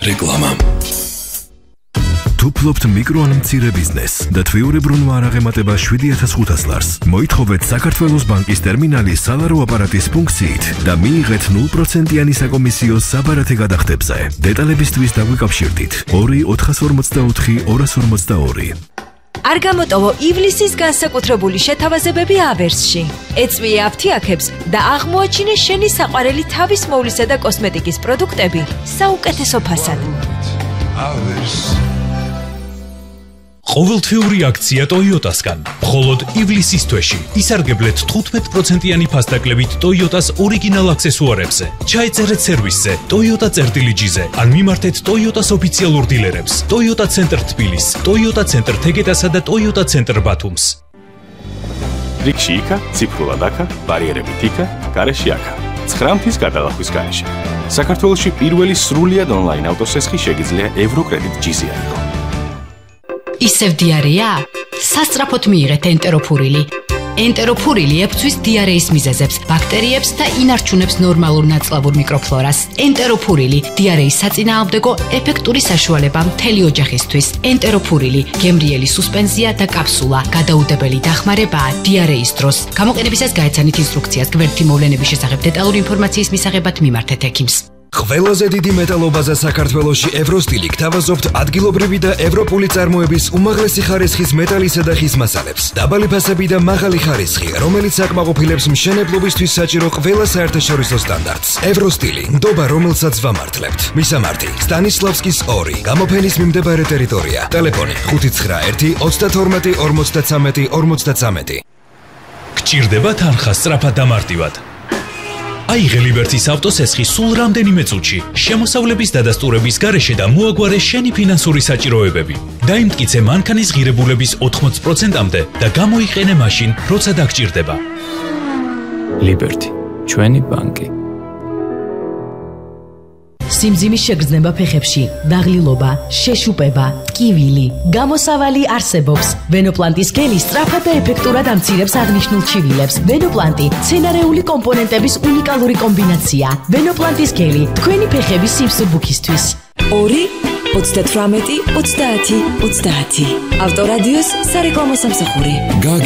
რეკლამა. თუ ფლობთ მიკრო ან მცირე ბიზნესს და თვიურებრუნვა არ აღემატება 7500 ლარს, მოითხოვეთ საქართველოს ბანკის ტერმინალის სალარო აპარატის ფუნქციით და მიიღეთ 0%-იანი საკომისიო საბარათე გადახდებზე. დეტალებისთვის დაგვიკავშირდით 2-444-242. არ გამოტოვო ივლისის განსაკუთრებული შეთავაზებები ავერსში. ეწვიე აფთიაქებს და აღმოაჩინე შენი საყვარელი თავის მოვლისა და კოსმეტიკის პროდუქტები საუკეთესო ფასად. ყოველთვიური აქცია Toyota-სგან. მხოლოდ ივლისის თვეში ისარგებლეთ 15%-იანი ფასდაკლებით Toyota-s ორიგინალ აქსესუარებზე. ჩაეწერეთ სერვისზე Toyota-წერტილიჯიზე ან მიმართეთ Toyota-s ოფიციალურ დილერებს. Toyota ცენტრ თბილის, Toyota ცენტრ თეგეტასა და Toyota ცენტრ ბათუმს. რიგში იქა, ციფრულად აქა, ბარიერებით იქა, გარეში აქა. 9 მთის გადალახვის გარეშე. საქართველოში პირველი სრულიად ონლაინ ავტოსესხი შეგიძლია ევროკრედიტ ჯიზი აიღო. ისევ დიარეა? სასწრაფოდ მიიღეთ ენტეროფურილი. ენტეროფურილი ებრძვის დიარეის მიზეზებს, ბაქტერიებს და ინარჩუნებს ნორმალურ ნაწლავურ მიკროფლორას. ენტეროფურილი დიარეის საწინააღმდეგო ეფექტური საშუალება მთელი ოჯახისთვის. ენტეროფურილი გემრიელი სუსპენზია და კაფსულა, გადაუდებელი დახმარებაა დიარეის დროს. გამოყენებისას გაეცანით ინსტრუქციას. გვერდითი მოვლენების შესახებ დეტალური ინფორმაციის მისაღებად მიმართეთ ექიმს. ყველაზე დიდი მეტალობაზე საქართველოში ევროსტილი გთავაზობთ ადგილობრივი და ევროპული წარმოების უმაღლესი ხარისხის მეტალისა და ხის მასალებს. დაბალი ფასები და მაღალი ხარისხი, რომელიც აკმაყოფილებს მშენებლობისთვის საჭირო ყველა საერთაშორისო სტანდარტს. ევროსტილი, ნდობა, რომელსაც ვამართლებთ. მისამართი: სტანისლავსკის 2, გამოფენის მიმდებარე ტერიტორია. ტელეფონი: 591-52-43-53. გჭირდება თანხა სწრაფად და მარტივად. აიღე ლიბერტის ავტოსესხი სულ რამდენიმე წუთში. შემოსავლების დადასტურების გარეშე და მოაგვარე შენი ფინანსური საჭიროებები. დაიმტკიცე მანქანის ღირებულების 80%-მდე და გამოიყენე მაშინ, როცა დაგჭირდება. ლიბერტი, ჩვენი ბანკი. სიმძიმის შეგრძნება ფეხებში, დაღლილობა, შეშუპება, ტკივილი, გამოსავალი არსებობს. ვენოპლანტის გელი სწრაფად და ეფექტურად ამცირებს აღნიშნულ ჩივილებს. ვენოპლანტი მცენარეული კომპონენტების უნიკალური კომბინაცია. ვენოპლანტის გელი თქვენი ფეხების სიმსუბუქისთვის. 2-38-30-30. ავტორადიოს სარეკლამო სამსახური.